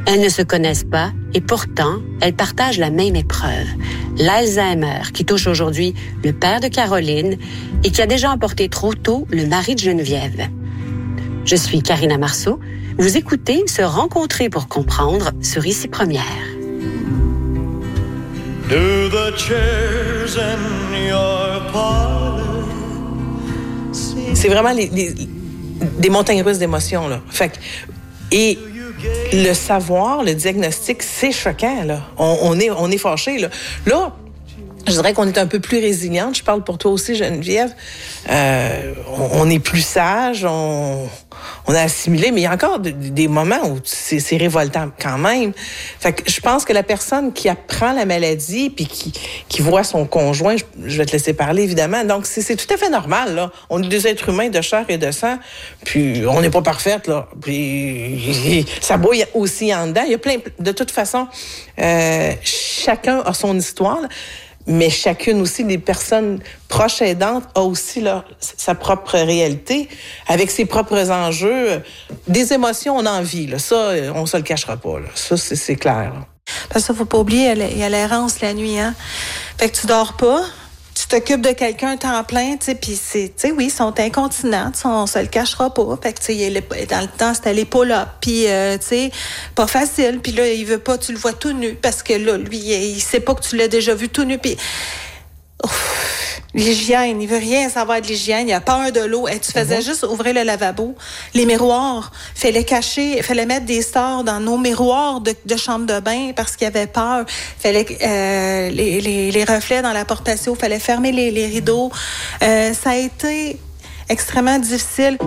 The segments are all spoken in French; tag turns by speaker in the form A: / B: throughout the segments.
A: Elles ne se connaissent pas et pourtant, elles partagent la même épreuve, l'Alzheimer, qui touche aujourd'hui le père de Caroline et qui a déjà emporté trop tôt le mari de Geneviève. Je suis Karina Marceau. Vous écoutez Se rencontrer pour comprendre sur Ici Première.
B: Do the chairs in your parlor.
C: C'est vraiment des montagnes russes d'émotions, là. Fait que, et le savoir, le diagnostic, c'est choquant, là. On est fâchés, là. Là, je dirais qu'on est un peu plus résiliente. Je parle pour toi aussi, Geneviève. On est plus sage, on a assimilé, mais il y a encore des moments où c'est révoltant quand même. Fait que je pense que la personne qui apprend la maladie puis qui voit son conjoint, je vais te laisser parler évidemment, donc c'est tout à fait normal, là. On est des êtres humains de chair et de sang, puis on n'est pas parfaite, là. Puis ça bouille aussi en dedans. Il y a plein, de toute façon, chacun a son histoire, là. Mais chacune aussi des personnes proches aidantes a aussi sa propre réalité, avec ses propres enjeux. Des émotions, on en vit, là. Ça, on se le cachera pas, là. Ça, c'est clair, là.
D: Parce que faut pas oublier, il y a l'errance la nuit, hein. Fait que tu dors pas, tu t'occupes de quelqu'un temps plein, tu sais, puis oui, ils sont incontinents, on se le cachera pas. Fait que, tu sais, dans le temps, c'était les pull-ups, puis, tu sais, pas facile. Puis là, il veut pas, tu le vois tout nu, parce que là, lui, il sait pas que tu l'as déjà vu tout nu, puis... L'hygiène, il veut rien savoir de l'hygiène, il a peur de l'eau. Et tu faisais juste ouvrir le lavabo, les miroirs, fallait mettre des stores dans nos miroirs de chambre de bain parce qu'il avait peur. Fallait les reflets dans la porte patio, fallait fermer les rideaux. Ça a été extrêmement difficile.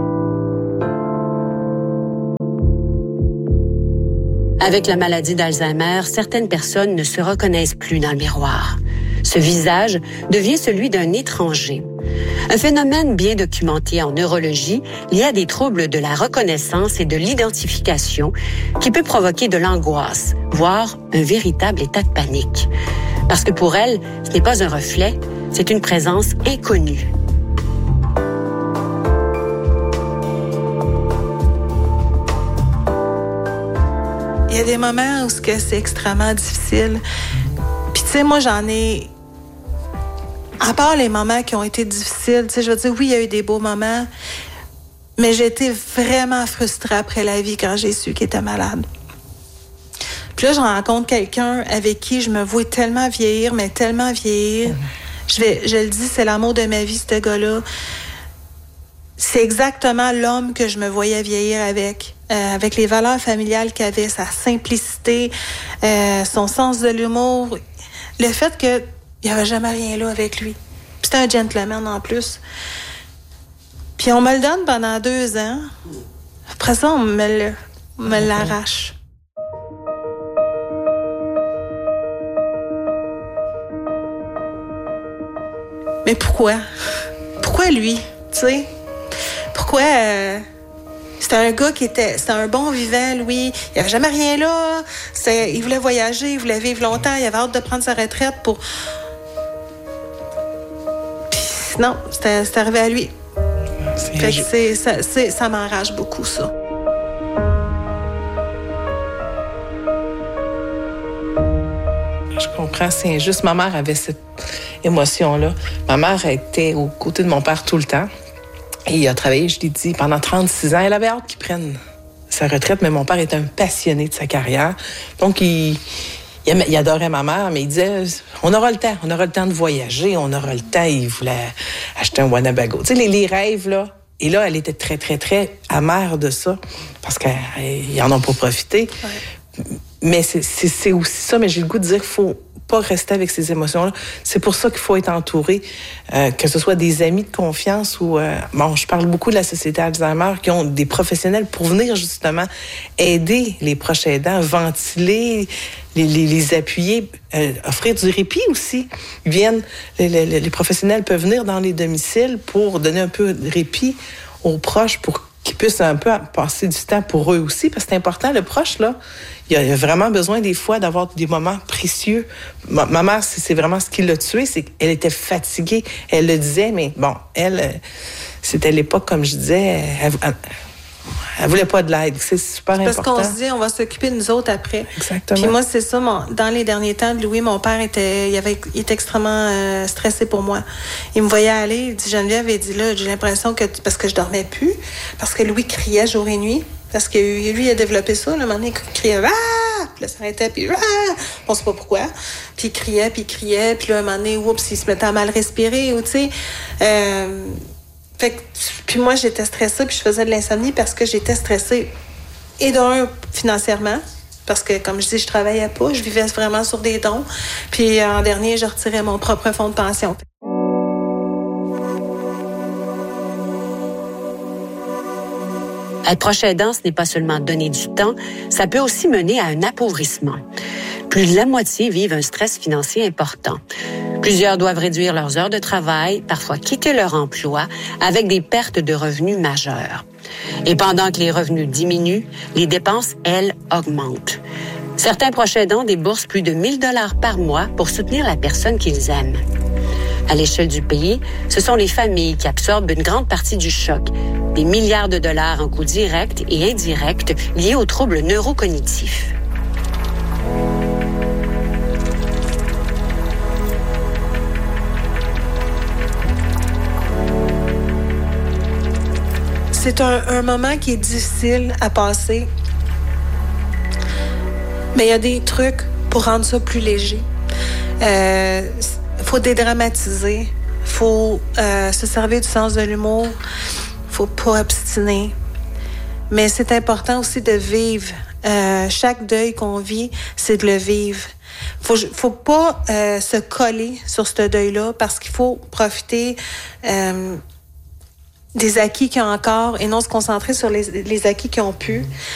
A: Avec la maladie d'Alzheimer, certaines personnes ne se reconnaissent plus dans le miroir. Ce visage devient celui d'un étranger. Un phénomène bien documenté en neurologie lié à des troubles de la reconnaissance et de l'identification qui peut provoquer de l'angoisse, voire un véritable état de panique. Parce que pour elle, ce n'est pas un reflet, c'est une présence inconnue.
D: Il y a des moments où c'est extrêmement difficile. Puis tu sais, moi, j'en ai... À part les moments qui ont été difficiles, tu sais, je veux dire, oui, il y a eu des beaux moments, mais j'ai été vraiment frustrée après la vie quand j'ai su qu'il était malade. Puis là, je rencontre quelqu'un avec qui je me vois tellement vieillir, mais tellement vieillir. Je le dis, c'est l'amour de ma vie, ce gars-là. C'est exactement l'homme que je me voyais vieillir avec les valeurs familiales qu'il avait, sa simplicité, son sens de l'humour, le fait qu'il n'y avait jamais rien là avec lui. Puis c'était un gentleman en plus. Puis on me le donne pendant 2 ans. Après ça, on me l'arrache. Mais pourquoi? Pourquoi lui? Tu sais? Pourquoi... C'était un gars c'était un bon vivant, lui. Il n'y avait jamais rien là. Il voulait voyager, il voulait vivre longtemps. Il avait hâte de prendre sa retraite pour... Puis non, c'est arrivé à lui. Fait que ça m'enrage beaucoup, ça.
C: Je comprends, c'est injuste. Ma mère avait cette émotion-là. Ma mère était aux côtés de mon père tout le temps. Et il a travaillé, je l'ai dit, pendant 36 ans. Elle avait hâte qu'il prenne sa retraite, mais mon père était un passionné de sa carrière. Donc, il adorait ma mère, mais il disait, on aura le temps de voyager, on aura le temps. Il voulait acheter un Winnebago. Tu sais, les rêves, là. Et là, elle était très, très, très amère de ça, parce qu'ils n'en ont pas profité. Ouais. Mais c'est aussi ça, mais j'ai le goût de dire qu'il faut pas rester avec ces émotions-là. C'est pour ça qu'il faut être entouré, que ce soit des amis de confiance ou... je parle beaucoup de la Société Alzheimer, qui ont des professionnels pour venir justement aider les proches aidants, ventiler, les appuyer, offrir du répit aussi. Les professionnels peuvent venir dans les domiciles pour donner un peu de répit aux proches, pour qu'ils puissent un peu passer du temps pour eux aussi, parce que c'est important, le proche, là, il a vraiment besoin des fois d'avoir des moments précieux. Ma mère, c'est vraiment ce qui l'a tuée, c'est qu'elle était fatiguée. Elle le disait, mais bon, elle, c'était l'époque, comme je disais, Elle voulait pas de l'aide. C'est super
D: parce
C: important.
D: qu'on se dit, on va s'occuper de nous autres après.
C: Exactement.
D: Puis moi, c'est ça, dans les derniers temps de Louis, mon père était extrêmement stressé pour moi. Il me voyait aller, il dit, Geneviève, il dit, là, j'ai l'impression que, parce que je dormais plus, parce que Louis criait jour et nuit, parce que lui, il a développé ça, là, un moment donné, il criait, ah! Puis là, ça s'arrêtait, puis ah! On sait pas pourquoi. Puis il criait, puis là, un moment donné, oups, il se mettait à mal respirer, ou tu sais. Fait que, puis moi, j'étais stressée, puis je faisais de l'insomnie parce que j'étais stressée. Et d'un, financièrement, parce que, comme je dis, je travaillais pas, je vivais vraiment sur des dons. Puis en dernier, je retirais mon propre fonds de pension.
A: Être proche aidant, ce n'est pas seulement donner du temps, ça peut aussi mener à un appauvrissement. Plus de la moitié vivent un stress financier important. Plusieurs doivent réduire leurs heures de travail, parfois quitter leur emploi, avec des pertes de revenus majeures. Et pendant que les revenus diminuent, les dépenses, elles, augmentent. Certains proches aidants déboursent plus de 1 000 $ par mois pour soutenir la personne qu'ils aiment. À l'échelle du pays, ce sont les familles qui absorbent une grande partie du choc, des milliards de dollars en coûts directs et indirects liés aux troubles neurocognitifs.
D: C'est un moment qui est difficile à passer. Mais il y a des trucs pour rendre ça plus léger. Faut dédramatiser. Faut se servir du sens de l'humour. Faut pas obstiner. Mais c'est important aussi de vivre. Chaque deuil qu'on vit, c'est de le vivre. Faut pas se coller sur ce deuil-là parce qu'il faut profiter des acquis qu'il y a encore et non se concentrer sur les acquis qui ont pu.